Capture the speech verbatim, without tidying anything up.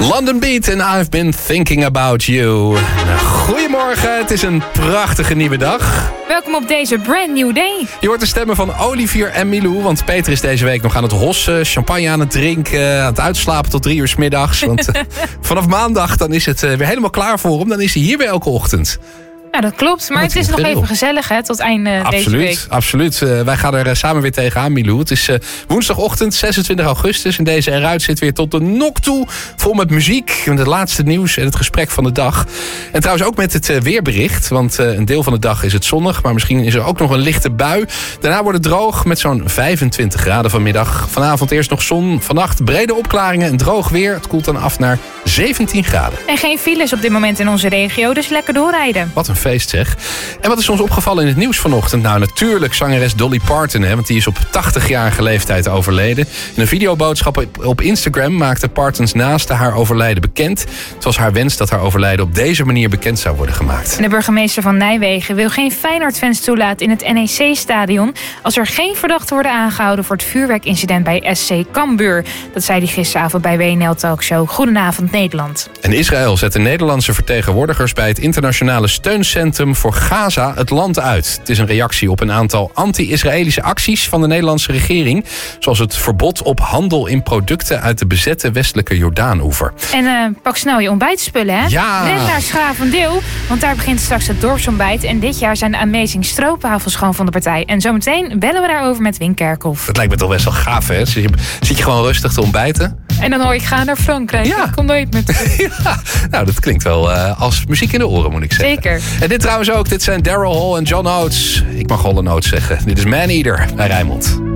London Beat en I've been thinking about you. Goedemorgen, het is een prachtige nieuwe dag. Welkom op deze brand new day. Je hoort de stemmen van Olivier en Milou, want Peter is deze week nog aan het hossen, champagne aan het drinken, aan het uitslapen tot drie uur 's middags. Want uh, vanaf maandag dan is het uh, weer helemaal klaar voor hem. Dan is hij hier weer elke ochtend. Ja, dat klopt. Maar het is nog even gezellig hè, tot eind uh, absoluut, deze week. Absoluut. Uh, wij gaan er uh, samen weer tegenaan, Milou. Het is uh, woensdagochtend, zesentwintig augustus. En deze eruit zit weer tot de nok toe. Vol met muziek, het laatste nieuws en het gesprek van de dag. En trouwens ook met het uh, weerbericht. Want uh, een deel van de dag is het zonnig. Maar misschien is er ook nog een lichte bui. Daarna wordt het droog met zo'n vijfentwintig graden vanmiddag. Vanavond eerst nog zon. Vannacht brede opklaringen en droog weer. Het koelt dan af naar zeventien graden. En geen files op dit moment in onze regio, dus lekker doorrijden. Wat een feest zeg. En wat is ons opgevallen in het nieuws vanochtend? Nou, natuurlijk zangeres Dolly Parton, hè, want die is op tachtigjarige leeftijd overleden. In een videoboodschap op Instagram maakte Partons naasten haar overlijden bekend. Het was haar wens dat haar overlijden op deze manier bekend zou worden gemaakt. En de burgemeester van Nijmegen wil geen Feyenoord-fans toelaten in het N E C-stadion als er geen verdachten worden aangehouden voor het vuurwerkincident bij S C Cambuur. Dat zei hij gisteravond bij W N L Talkshow. Goedenavond Nederland. En Israël zet de Nederlandse vertegenwoordigers bij het internationale steuncentrum voor Gaza het land uit. Het is een reactie op een aantal anti-Israëlische acties van de Nederlandse regering, zoals het verbod op handel in producten uit de bezette westelijke Jordaanoever. En uh, pak snel je ontbijtspullen, hè? Ja. Ren naar Schavendeel, want daar begint straks het dorpsontbijt. En dit jaar zijn de Amazing Stroopwafels gewoon van de partij. En zometeen bellen we daarover met Wim Kerkhoff. Dat lijkt me toch best wel gaaf, hè? Zit je, zit je gewoon rustig te ontbijten? En dan hoor ik ga naar Frankrijk. Ja. Ik kom nooit meer terug. Ja, nou, dat klinkt wel uh, als muziek in de oren, moet ik zeggen. Zeker. En dit trouwens ook. Dit zijn Daryl Hall en John Oates. Ik mag Hall en Oates zeggen. Dit is Man Eater bij Rijnmond.